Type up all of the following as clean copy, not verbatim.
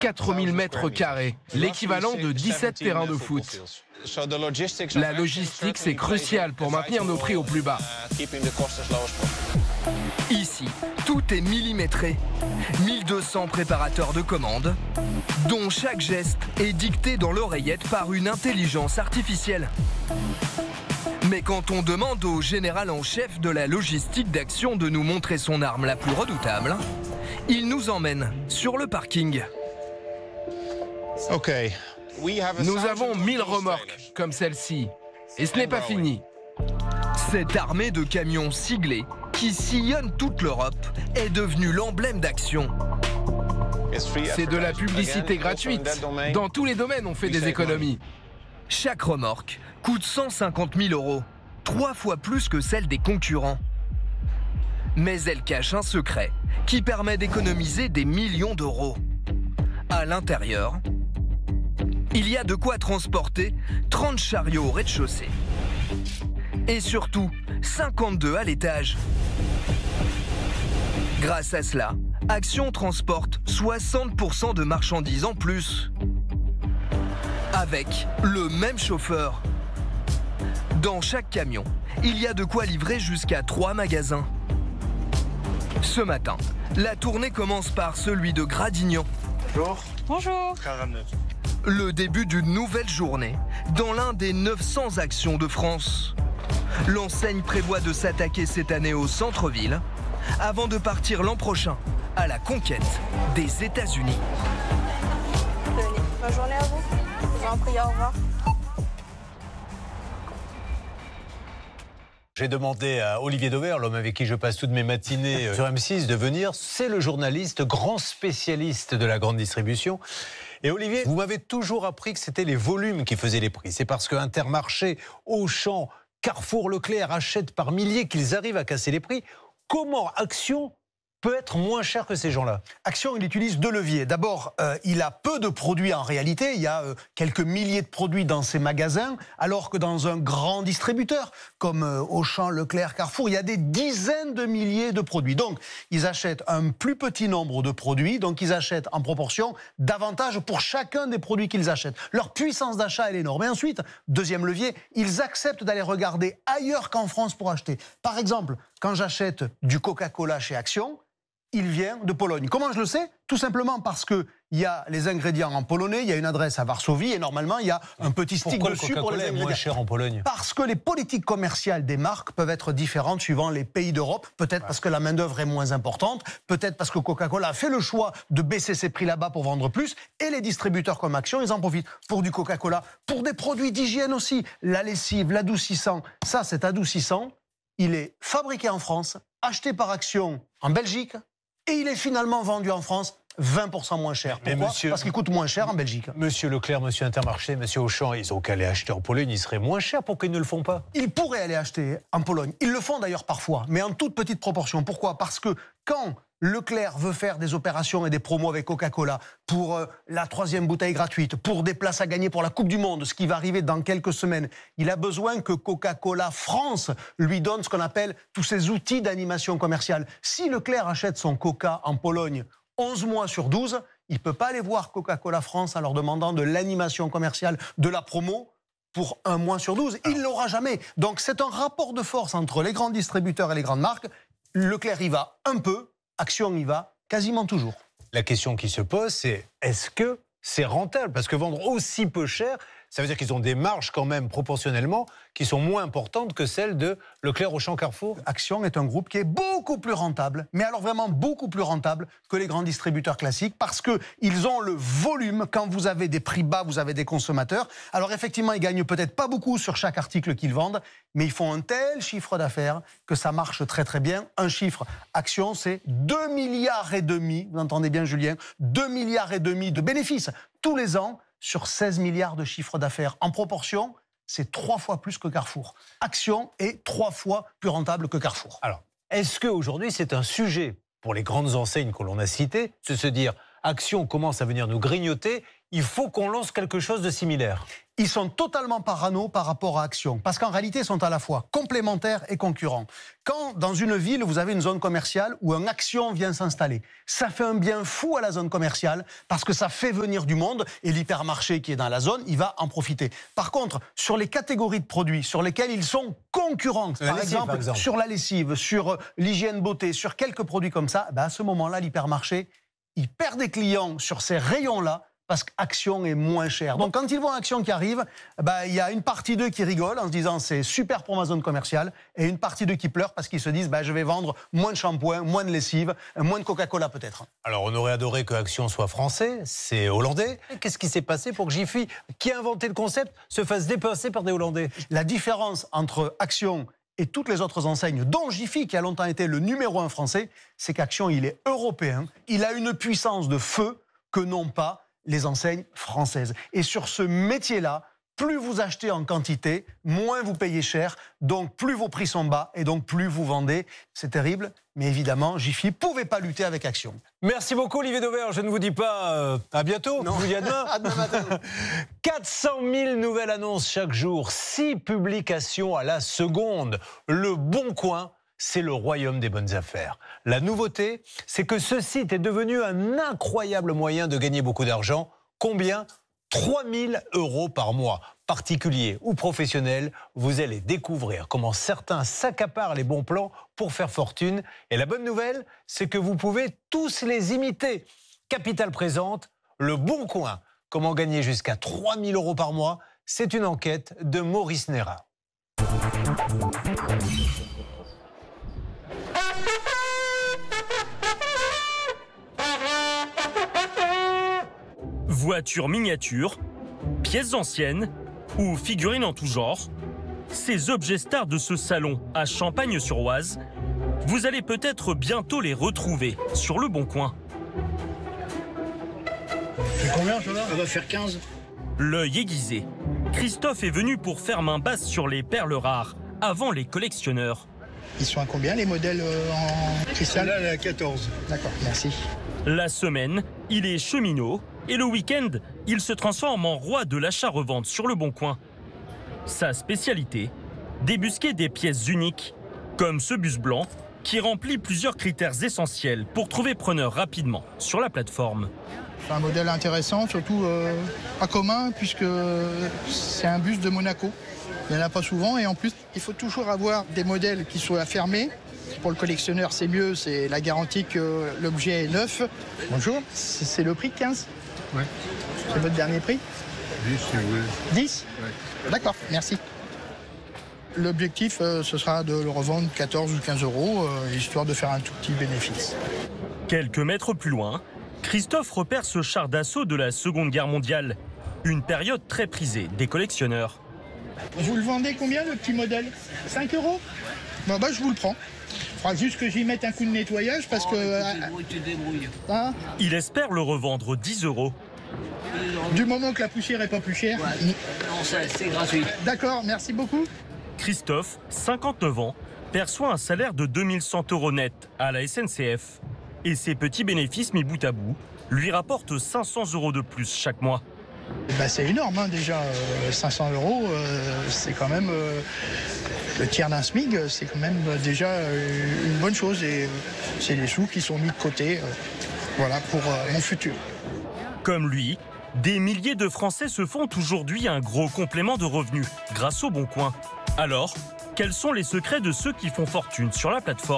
4000 mètres carrés, l'équivalent de 17 terrains de foot. La logistique, c'est crucial pour maintenir nos prix au plus bas. Ici, tout est millimétré. 1200 préparateurs de commandes, dont chaque geste est dicté dans l'oreillette par une intelligence artificielle. Mais quand on demande au général en chef de la logistique d'Action de nous montrer son arme la plus redoutable, il nous emmène sur le parking. Nous avons 1000 remorques comme celle-ci. Et ce n'est pas fini. Cette armée de camions siglés qui sillonnent toute l'Europe est devenue l'emblème d'Action. C'est de la publicité gratuite. Dans tous les domaines, on fait des économies. Chaque remorque coûte 150 000 €, 3 fois plus que celle des concurrents. Mais elle cache un secret qui permet d'économiser des millions d'euros. À l'intérieur, il y a de quoi transporter 30 chariots au rez-de-chaussée. Et surtout, 52 à l'étage. Grâce à cela, Action transporte 60% de marchandises en plus. Avec le même chauffeur. Dans chaque camion, il y a de quoi livrer jusqu'à 3 magasins. Ce matin, la tournée commence par celui de Gradignan. Bonjour. Bonjour. Le début d'une nouvelle journée dans l'un des 900 Actions de France. L'enseigne prévoit de s'attaquer cette année au centre-ville avant de partir l'an prochain à la conquête des États-Unis. Bonne journée à vous. Je vous en prie, au revoir. J'ai demandé à Olivier Dauvert, l'homme avec qui je passe toutes mes matinées sur M6, de venir. C'est le journaliste, grand spécialiste de la grande distribution. Et Olivier, vous m'avez toujours appris que c'était les volumes qui faisaient les prix. C'est parce que Intermarché, Auchan, Carrefour, Leclerc achètent par milliers qu'ils arrivent à casser les prix. Comment Action peut être moins cher que ces gens-là? Action, il utilise deux leviers. D'abord, il a peu de produits en réalité. Il y a quelques milliers de produits dans ses magasins, alors que dans un grand distributeur, comme Auchan, Leclerc, Carrefour, il y a des dizaines de milliers de produits. Donc, ils achètent un plus petit nombre de produits, donc ils achètent en proportion davantage pour chacun des produits qu'ils achètent. Leur puissance d'achat, elle est énorme. Et ensuite, deuxième levier, ils acceptent d'aller regarder ailleurs qu'en France pour acheter. Par exemple, quand j'achète du Coca-Cola chez Action, il vient de Pologne. Comment je le sais? Tout simplement parce qu'il y a les ingrédients en polonais, il y a une adresse à Varsovie et normalement il y a un petit stick dessus pour les ingrédients. Est moins cher en Pologne? Parce que les politiques commerciales des marques peuvent être différentes suivant les pays d'Europe. Peut-être parce que la main-d'œuvre est moins importante, peut-être parce que Coca-Cola a fait le choix de baisser ses prix là-bas pour vendre plus. Et les distributeurs comme Action, ils en profitent pour du Coca-Cola, pour des produits d'hygiène aussi. La lessive, l'adoucissant. Ça, cet adoucissant, il est fabriqué en France, acheté par Action en Belgique. Et il est finalement vendu en France 20% moins cher. Pourquoi? Parce qu'il coûte moins cher en Belgique. Monsieur Leclerc, monsieur Intermarché, monsieur Auchan, ils ont qu'à aller acheter en Pologne, ils seraient moins chers. Pourquoi ils ne le font pas? Ils pourraient aller acheter en Pologne. Ils le font d'ailleurs parfois, mais en toute petite proportion. Pourquoi? Parce que quand Leclerc veut faire des opérations et des promos avec Coca-Cola pour la 3e bouteille gratuite, pour des places à gagner pour la Coupe du Monde, ce qui va arriver dans quelques semaines, il a besoin que Coca-Cola France lui donne ce qu'on appelle tous ces outils d'animation commerciale. Si Leclerc achète son Coca en Pologne 11 mois sur 12, il ne peut pas aller voir Coca-Cola France en leur demandant de l'animation commerciale, de la promo pour 1 mois sur 12. Il ne l'aura jamais. Donc c'est un rapport de force entre les grands distributeurs et les grandes marques. Leclerc y va un peu. Action y va quasiment toujours. La question qui se pose, c'est est-ce que c'est rentable? Parce que vendre aussi peu cher, ça veut dire qu'ils ont des marges quand même proportionnellement qui sont moins importantes que celles de Leclerc, Auchan, Carrefour. Action est un groupe qui est beaucoup plus rentable, mais alors vraiment beaucoup plus rentable que les grands distributeurs classiques parce qu'ils ont le volume. Quand vous avez des prix bas, vous avez des consommateurs. Alors effectivement, ils gagnent peut-être pas beaucoup sur chaque article qu'ils vendent, mais ils font un tel chiffre d'affaires que ça marche très très bien. Un chiffre, Action, c'est 2,5 milliards, vous entendez bien Julien, 2,5 milliards de bénéfices tous les ans sur 16 milliards de chiffre d'affaires. En proportion, c'est 3 fois plus que Carrefour. Action est 3 fois plus rentable que Carrefour. Alors, est-ce qu'aujourd'hui, c'est un sujet pour les grandes enseignes que l'on a citées, de se dire, Action commence à venir nous grignoter. Il faut qu'on lance quelque chose de similaire. Ils sont totalement parano par rapport à Action, parce qu'en réalité, ils sont à la fois complémentaires et concurrents. Quand, dans une ville, vous avez une zone commerciale où un Action vient s'installer, ça fait un bien fou à la zone commerciale, parce que ça fait venir du monde, et l'hypermarché qui est dans la zone, il va en profiter. Par contre, sur les catégories de produits sur lesquels ils sont concurrents, par exemple, sur la lessive, sur l'hygiène beauté, sur quelques produits comme ça, à ce moment-là, l'hypermarché, il perd des clients sur ces rayons-là, parce qu'Action est moins cher. Donc quand ils voient Action qui arrive, il y a une partie d'eux qui rigole en se disant c'est super pour ma zone commerciale, et une partie d'eux qui pleure parce qu'ils se disent je vais vendre moins de shampoing, moins de lessive, moins de Coca-Cola peut-être. Alors on aurait adoré que Action soit français, c'est hollandais. Qu'est-ce qui s'est passé pour que Jiffy, qui a inventé le concept, se fasse dépasser par des Hollandais? La différence entre Action et toutes les autres enseignes, dont Jiffy, qui a longtemps été le numéro 1 français, c'est qu'Action, il est européen, il a une puissance de feu que n'ont pas les enseignes françaises. Et sur ce métier-là, plus vous achetez en quantité, moins vous payez cher, donc plus vos prix sont bas et donc plus vous vendez. C'est terrible, mais évidemment, Jiffy ne pouvait pas lutter avec Action. Merci beaucoup Olivier Dauvert, je ne vous dis pas à bientôt, non. Je vous dis à demain. À demain matin. 400 000 nouvelles annonces chaque jour, 6 publications à la seconde. Le Bon Coin, c'est le royaume des bonnes affaires. La nouveauté, c'est que ce site est devenu un incroyable moyen de gagner beaucoup d'argent. Combien ? 3 000 € par mois. Particuliers ou professionnels, vous allez découvrir comment certains s'accaparent les bons plans pour faire fortune. Et la bonne nouvelle, c'est que vous pouvez tous les imiter. Capital présente, le Bon Coin. Comment gagner jusqu'à 3 000 € par mois ? C'est une enquête de Maurice Néra. Voitures miniatures, pièces anciennes ou figurines en tout genre, ces objets stars de ce salon à Champagne-sur-Oise, vous allez peut-être bientôt les retrouver sur le Bon Coin. C'est combien cela ? Ça va faire 15. L'œil aiguisé, Christophe est venu pour faire main basse sur les perles rares, avant les collectionneurs. Ils sont à combien les modèles en cristal ? Là, elle est à 14. D'accord, merci. La semaine, il est cheminot et le week-end, il se transforme en roi de l'achat-revente sur le Bon Coin. Sa spécialité, débusquer des pièces uniques, comme ce bus blanc, qui remplit plusieurs critères essentiels pour trouver preneur rapidement sur la plateforme. C'est un modèle intéressant, surtout pas commun, puisque c'est un bus de Monaco. Il n'y en a pas souvent, et en plus, il faut toujours avoir des modèles qui soient fermés. Pour le collectionneur, c'est mieux, c'est la garantie que l'objet est neuf. Bonjour, c'est le prix 15 ? Oui. C'est votre dernier prix ? 10, si vous voulez. 10 ? Oui. D'accord, merci. L'objectif, ce sera de le revendre 14 ou 15 €, histoire de faire un tout petit bénéfice. Quelques mètres plus loin, Christophe repère ce char d'assaut de la Seconde Guerre mondiale. Une période très prisée des collectionneurs. Vous le vendez combien, le petit modèle ? 5 €? Bon, je vous le prends. Il faudra juste que j'y mette un coup de nettoyage parce que... Tu te débrouilles. Hein ? Il espère le revendre 10 €. Du moment que la poussière n'est pas plus chère. Ouais. Non, c'est gratuit. D'accord, merci beaucoup. Christophe, 59 ans, perçoit un salaire de 2100 € net à la SNCF. Et ses petits bénéfices mis bout à bout lui rapportent 500 € de plus chaque mois. C'est énorme déjà, 500 €, c'est quand même le tiers d'un SMIC, c'est quand même déjà une bonne chose et c'est des sous qui sont mis de côté pour mon futur. Comme lui, des milliers de Français se font aujourd'hui un gros complément de revenus grâce au Bon Coin. Alors, quels sont les secrets de ceux qui font fortune sur la plateforme ?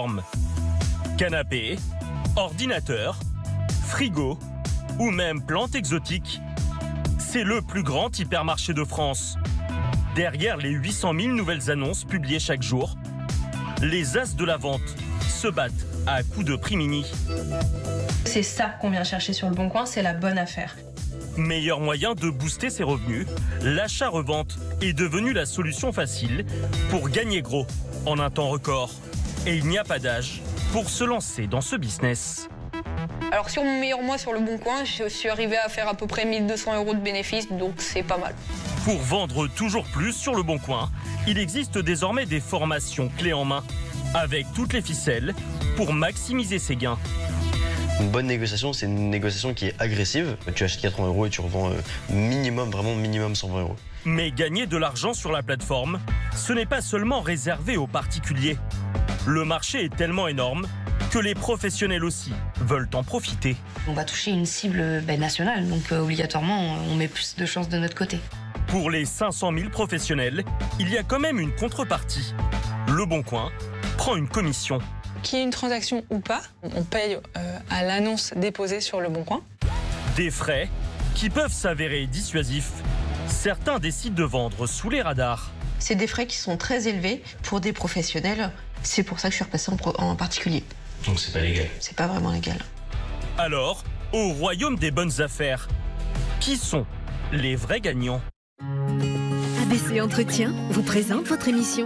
Canapé, ordinateur, frigo ou même plantes exotiques. C'est le plus grand hypermarché de France. Derrière les 800 000 nouvelles annonces publiées chaque jour, les as de la vente se battent à coups de prix mini. C'est ça qu'on vient chercher sur le Bon Coin, c'est la bonne affaire. Meilleur moyen de booster ses revenus, l'achat-revente est devenu la solution facile pour gagner gros en un temps record. Et il n'y a pas d'âge pour se lancer dans ce business. Alors sur mon meilleur mois sur le Bon Coin, je suis arrivé à faire à peu près 1 200 € de bénéfices, donc c'est pas mal. Pour vendre toujours plus sur le Bon Coin, il existe désormais des formations clés en main, avec toutes les ficelles pour maximiser ses gains. Une bonne négociation, c'est une négociation qui est agressive. Tu achètes 80 € et tu revends minimum, vraiment minimum 120 €. Mais gagner de l'argent sur la plateforme, ce n'est pas seulement réservé aux particuliers. Le marché est tellement énorme que les professionnels aussi veulent en profiter. On va toucher une cible nationale, donc obligatoirement, on met plus de chances de notre côté. Pour les 500 000 professionnels, il y a quand même une contrepartie. Le Bon Coin prend une commission. Qu'il y ait une transaction ou pas, on paye à l'annonce déposée sur Le Bon Coin. Des frais qui peuvent s'avérer dissuasifs. Certains décident de vendre sous les radars. C'est des frais qui sont très élevés pour des professionnels. C'est pour ça que je suis repassée en particulier. Donc c'est pas légal. C'est pas vraiment légal. Alors, au royaume des bonnes affaires, qui sont les vrais gagnants? ABC Entretien vous présente votre émission.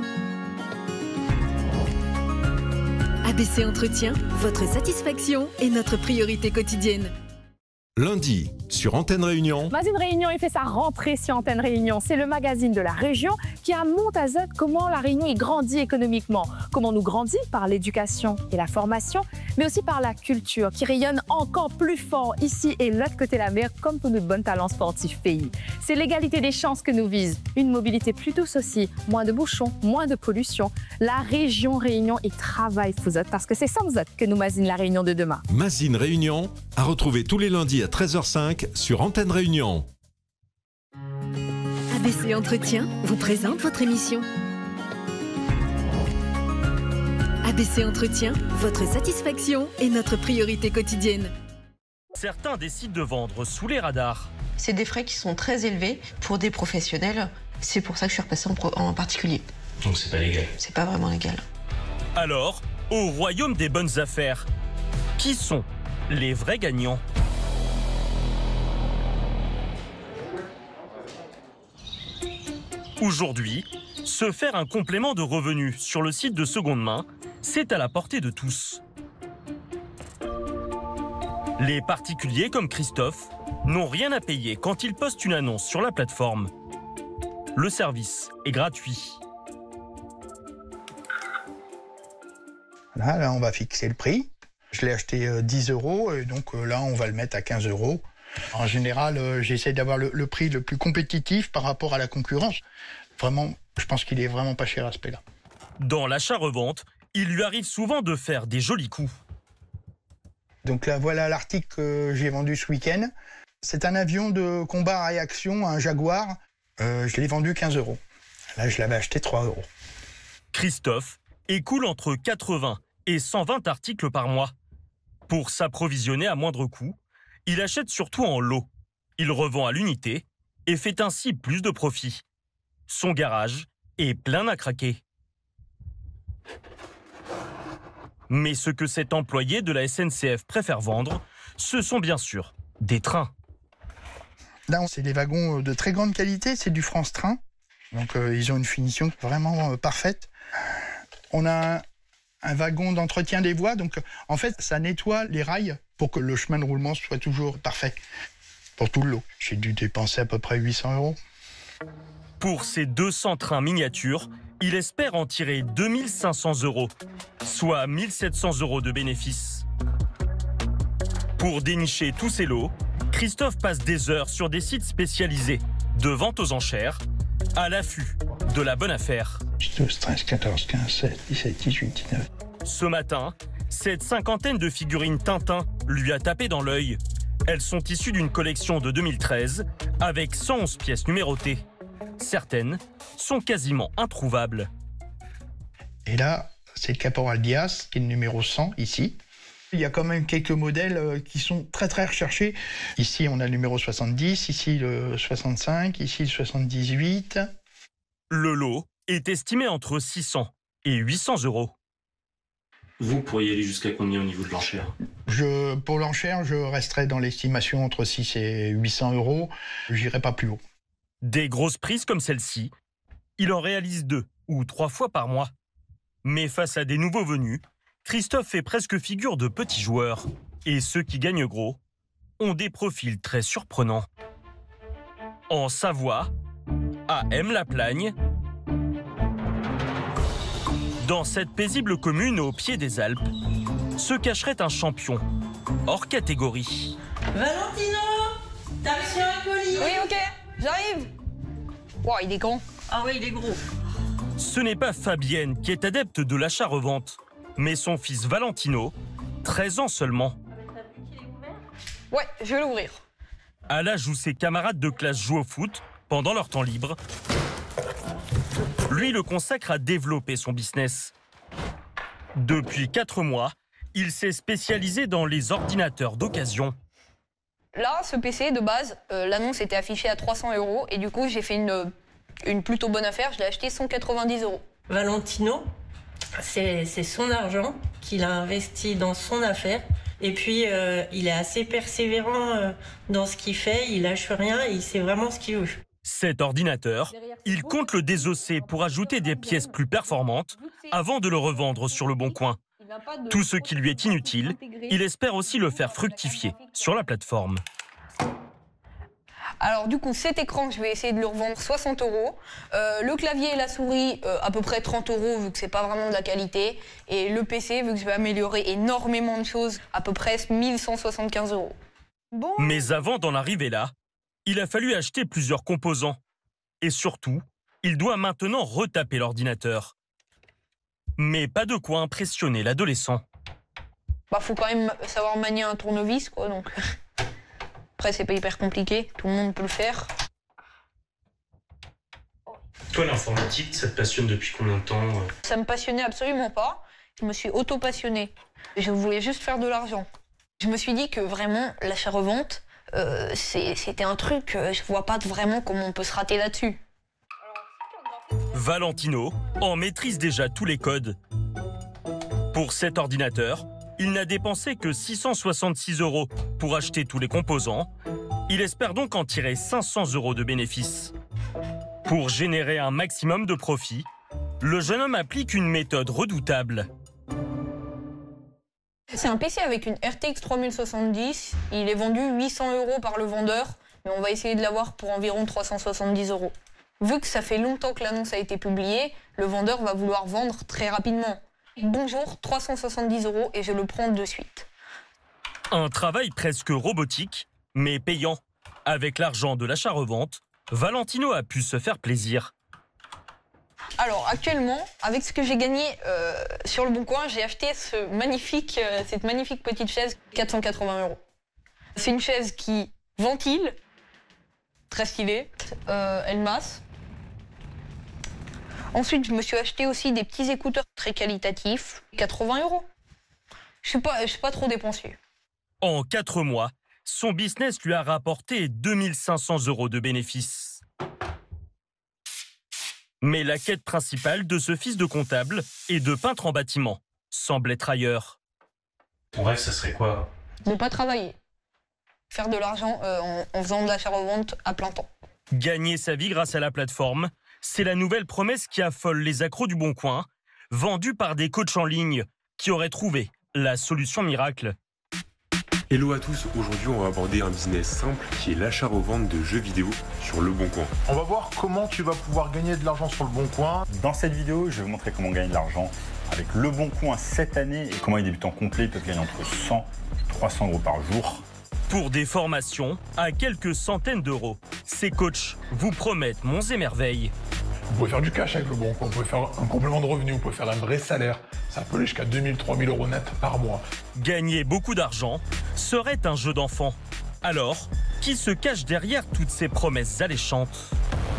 ABC Entretien, votre satisfaction est notre priorité quotidienne. Lundi, sur Antenne Réunion. Magazine Réunion, il fait sa rentrée sur Antenne Réunion. C'est le magazine de la région qui monte à Z comment la Réunion grandit économiquement. Comment nous grandit par l'éducation et la formation, mais aussi par la culture qui rayonne encore plus fort ici et l'autre côté de la mer, comme pour nos bons talents sportifs pays. C'est l'égalité des chances que nous vise. Une mobilité plus douce aussi, moins de bouchons, moins de pollution. La région Réunion y travaille vous autres parce que c'est sans autres que nous magazine la Réunion de demain. Magazine Réunion, à retrouver tous les lundis à 13h05 sur Antenne Réunion. ABC Entretien vous présente votre émission. ABC Entretien, votre satisfaction est notre priorité quotidienne. Certains décident de vendre sous les radars. C'est des frais qui sont très élevés pour des professionnels. C'est pour ça que je suis repassée en particulier. Donc c'est pas légal. C'est pas vraiment légal. Alors, au royaume des bonnes affaires, qui sont les vrais gagnants? Aujourd'hui, se faire un complément de revenus sur le site de seconde main, c'est à la portée de tous. Les particuliers comme Christophe n'ont rien à payer quand ils postent une annonce sur la plateforme. Le service est gratuit. Là, on va fixer le prix. Je l'ai acheté 10 € et donc là, on va le mettre à 15 €. En général, j'essaie d'avoir le prix le plus compétitif par rapport à la concurrence. Vraiment, je pense qu'il est vraiment pas cher à ce prix-là. Dans l'achat-revente, il lui arrive souvent de faire des jolis coups. Donc là, voilà l'article que j'ai vendu ce week-end. C'est un avion de combat à réaction, un Jaguar. Je l'ai vendu 15 €. Là, je l'avais acheté 3 €. Christophe écoule entre 80 et 120 articles par mois. Pour s'approvisionner à moindre coût, il achète surtout en lot. Il revend à l'unité et fait ainsi plus de profit. Son garage est plein à craquer. Mais ce que cet employé de la SNCF préfère vendre, ce sont bien sûr des trains. Là, c'est des wagons de très grande qualité, c'est du France Train. Donc, ils ont une finition vraiment parfaite. On a un wagon d'entretien des voies, donc en fait, ça nettoie les rails pour que le chemin de roulement soit toujours parfait pour tout le lot. J'ai dû dépenser à peu près 800 €. Pour ces 200 trains miniatures, il espère en tirer 2500 €, soit 1700 € de bénéfices. Pour dénicher tous ces lots, Christophe passe des heures sur des sites spécialisés, de vente aux enchères, à l'affût de la bonne affaire. 12, 13, 14, 15, 16, 17, 18, 19. Ce matin, cette cinquantaine de figurines Tintin lui a tapé dans l'œil. Elles sont issues d'une collection de 2013 avec 111 pièces numérotées. Certaines sont quasiment introuvables. Et là, c'est le Caporal Diaz, qui est le numéro 100 ici. Il y a quand même quelques modèles qui sont très très recherchés. Ici, on a le numéro 70, ici le 65, ici le 78. Le lot est estimé entre 600 et 800 €. Vous pourriez aller jusqu'à combien au niveau de l'enchère? Pour l'enchère, je resterai dans l'estimation entre 6 et 800 €. J'irai pas plus haut. Des grosses prises comme celle-ci, il en réalise 2 ou 3 fois par mois. Mais face à des nouveaux venus, Christophe fait presque figure de petit joueur. Et ceux qui gagnent gros ont des profils très surprenants. En Savoie, à M-la-Plagne, dans cette paisible commune au pied des Alpes, se cacherait un champion hors catégorie. Valentino, t'as reçu un colis? Oui, ok, j'arrive. Wow, il est grand. Ah oui, il est gros. Ce n'est pas Fabienne qui est adepte de l'achat-revente, mais son fils Valentino, 13 ans seulement. Ouais, je vais l'ouvrir. À l'âge où ses camarades de classe jouent au foot, pendant leur temps libre, lui le consacre à développer son business. Depuis 4 mois, il s'est spécialisé dans les ordinateurs d'occasion. Là, ce PC, de base, l'annonce était affichée à 300 € et du coup, j'ai fait une plutôt bonne affaire. Je l'ai acheté 190 €. Valentino, c'est son argent qu'il a investi dans son affaire. Et puis, il est assez persévérant dans ce qu'il fait. Il lâche rien et il sait vraiment ce qu'il veut. Cet ordinateur, il compte le désosser pour ajouter des pièces plus performantes avant de le revendre sur le bon coin. Tout ce qui lui est inutile, il espère aussi le faire fructifier sur la plateforme. Alors du coup, cet écran, je vais essayer de le revendre 60 €. Le clavier et la souris, à peu près 30 € vu que c'est pas vraiment de la qualité. Et le PC, vu que je vais améliorer énormément de choses, à peu près 1175 €. Bon. Mais avant d'en arriver là, il a fallu acheter plusieurs composants. Et surtout, il doit maintenant retaper l'ordinateur. Mais pas de quoi impressionner l'adolescent. Bah, faut quand même savoir manier un tournevis, quoi, donc... Après, c'est pas hyper compliqué, tout le monde peut le faire. Toi, l'informatique, ça te passionne depuis combien de temps? Ça me passionnait absolument pas. Je me suis auto-passionnée. Je voulais juste faire de l'argent. Je me suis dit que vraiment, l'achat-revente, c'était un truc, je vois pas vraiment comment on peut se rater là-dessus. Valentino en maîtrise déjà tous les codes. Pour cet ordinateur, il n'a dépensé que 666 € pour acheter tous les composants. Il espère donc en tirer 500 € de bénéfices. Pour générer un maximum de profit, le jeune homme applique une méthode redoutable. C'est un PC avec une RTX 3070. Il est vendu 800 € par le vendeur, mais on va essayer de l'avoir pour environ 370 €. Vu que ça fait longtemps que l'annonce a été publiée, le vendeur va vouloir vendre très rapidement. Bonjour, 370 € et je le prends de suite. Un travail presque robotique, mais payant. Avec l'argent de l'achat-revente, Valentino a pu se faire plaisir. Alors actuellement, avec ce que j'ai gagné sur le Bon Coin, j'ai acheté cette magnifique petite chaise, 480 €. C'est une chaise qui ventile, très stylée, elle masse. Ensuite, je me suis acheté aussi des petits écouteurs très qualitatifs, 80 €. Je suis pas trop dépensier. En 4 mois, son business lui a rapporté 2500 € de bénéfices. Mais la quête principale de ce fils de comptable et de peintre en bâtiment semble être ailleurs. Ton rêve, ça serait quoi? Ne pas travailler. Faire de l'argent en faisant de l'achat-revente à plein temps. Gagner sa vie grâce à la plateforme, c'est la nouvelle promesse qui affole les accros du Bon Coin, vendue par des coachs en ligne qui auraient trouvé la solution miracle. Hello à tous, aujourd'hui on va aborder un business simple qui est l'achat-revente de jeux vidéo sur Le Bon Coin. On va voir comment tu vas pouvoir gagner de l'argent sur Le Bon Coin. Dans cette vidéo, je vais vous montrer comment gagner de l'argent avec Le Bon Coin cette année et comment les débutants complets peuvent gagner entre 100 et 300 € par jour. Pour des formations à quelques centaines d'euros, ces coachs vous promettent monts et merveilles. Vous pouvez faire du cash avec Le Bon Coin, vous pouvez faire un complément de revenu, vous pouvez faire un vrai salaire. Ça peut aller jusqu'à 2000, 3000 € net par mois. Gagner beaucoup d'argent serait un jeu d'enfant. Alors, qui se cache derrière toutes ces promesses alléchantes?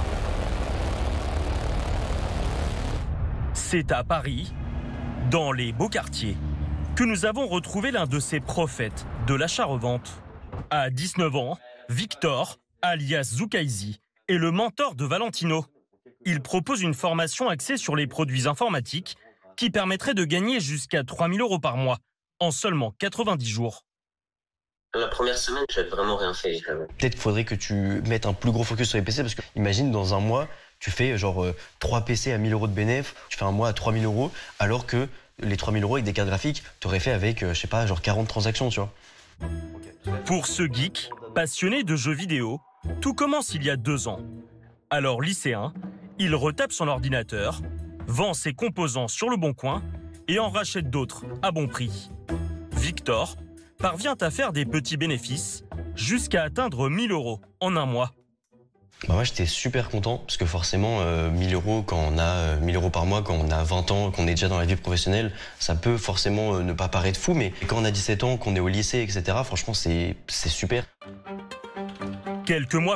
C'est à Paris, dans les beaux quartiers, que nous avons retrouvé l'un de ces prophètes de l'achat-revente. À 19 ans, Victor, alias Zoukaizi, est le mentor de Valentino. Il propose une formation axée sur les produits informatiques qui permettrait de gagner jusqu'à 3000 € par mois en seulement 90 jours. La première semaine, j'avais vraiment rien fait. Peut-être qu'il faudrait que tu mettes un plus gros focus sur les PC parce que imagine dans un mois, tu fais genre 3 PC à 1000 € de bénéf, tu fais un mois à 3000 € alors que les 3000 € avec des cartes graphiques, tu aurais fait avec, je sais pas, genre 40 transactions, tu vois. Pour ce geek, passionné de jeux vidéo, tout commence il y a 2 ans. Alors lycéen, il retape son ordinateur, vend ses composants sur Le Bon Coin et en rachète d'autres à bon prix. Victor parvient à faire des petits bénéfices jusqu'à atteindre 1 000 € en un mois. Bah moi j'étais super content parce que forcément 1 000 € quand on a 1 000 € par mois, quand on a 20 ans, qu'on est déjà dans la vie professionnelle, ça peut forcément ne pas paraître fou, mais quand on a 17 ans, qu'on est au lycée, etc., franchement c'est super. Quelques mois